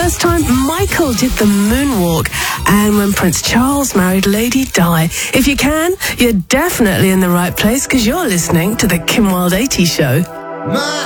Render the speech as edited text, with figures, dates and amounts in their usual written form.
first time Michael did the moonwalk, and when Prince Charles married Lady Di. If you can, you're definitely in the right place because you're listening to the Kim Wilde 80 Show.